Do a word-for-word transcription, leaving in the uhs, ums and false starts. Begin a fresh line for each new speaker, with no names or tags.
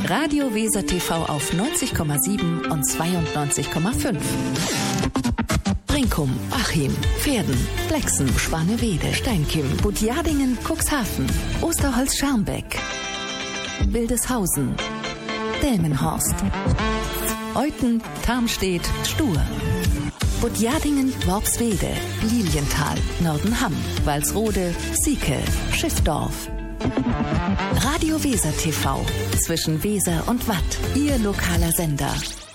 Radio Weser T V auf neunzig Komma sieben und zweiundneunzig Komma fünf. Brinkum, Achim, Pferden, Blexen, Spanewede, Steinkim, Budjadingen, Cuxhaven, Osterholz-Scharmbeck, Wildeshausen, Delmenhorst, Euthen, Tarmstedt, Stur, Budjadingen, Worpswede, Lilienthal, Nordenham, Walsrode, Sieke, Schiffdorf. Radio Weser T V, zwischen Weser und Watt, Ihr lokaler Sender.